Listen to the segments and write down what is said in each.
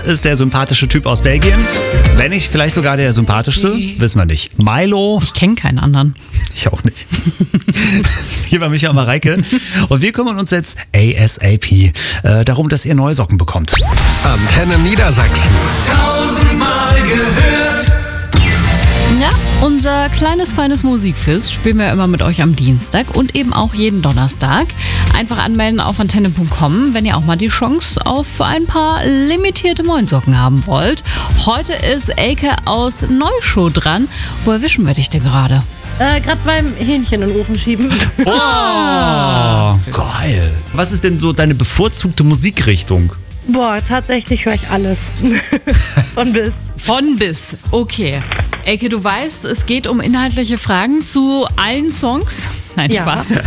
ist der sympathische Typ aus Belgien. Wenn nicht vielleicht sogar der sympathischste, wissen wir nicht. Milo. Ich kenne keinen anderen. Ich auch nicht. Hier war Micha und Mareike. Und wir kümmern uns jetzt ASAP darum, dass ihr neue Socken bekommt. Antenne Niedersachsen. 1000-mal gehört. Ja, unser kleines, feines Musikquiz spielen wir immer mit euch am Dienstag und eben auch jeden Donnerstag. Einfach anmelden auf antenne.com, wenn ihr auch mal die Chance auf ein paar limitierte Moinsocken haben wollt. Heute ist Elke aus Neuschow dran. Wo erwischen wir dich denn gerade? Gerade beim Hähnchen in den Ofen schieben. Oh, geil. Was ist denn so deine bevorzugte Musikrichtung? Boah, tatsächlich höre ich alles. Von bis. Von bis, okay. Elke, du weißt, es geht um inhaltliche Fragen zu allen Songs. Nein, Ja. Spaß.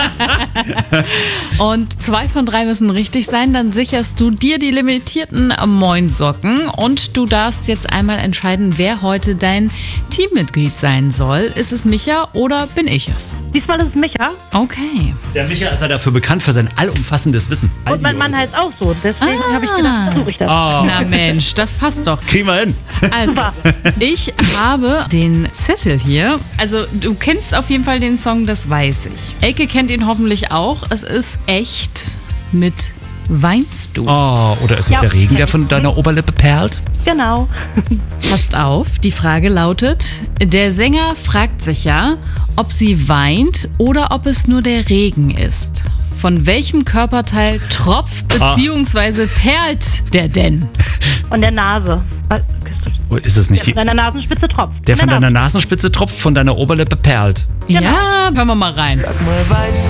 Und 2 von 3 müssen richtig sein, dann sicherst du dir die limitierten Moinsocken und du darfst jetzt einmal entscheiden, wer heute dein Teammitglied sein soll. Ist es Micha oder bin ich es? Diesmal ist es Micha Okay. Der Micha ist ja dafür bekannt für sein allumfassendes Wissen. und mein Mann heißt auch so. Deswegen habe ich gedacht, versuche ich das. Na Mensch, das passt doch. Kriegen wir hin. Also, Super. ich habe den Zettel hier. Also, du kennst auf jeden Fall den Song, das weiß ich. Elke kennt ihn hoffentlich auch. Es ist Echt mit Weinst du. Oh, oder ist es Ja. der Regen, der von deiner Oberlippe perlt? Genau. Passt auf, die Frage lautet, der Sänger fragt sich ja, ob sie weint oder ob es nur der Regen ist. Von welchem Körperteil tropft bzw. perlt der denn? Und der Nase. Oder ist es nicht Von deiner Nasenspitze tropft. der von deiner Nasenspitze tropft, von deiner Oberlippe perlt? Ja, hören wir mal rein. Sag mal, weinst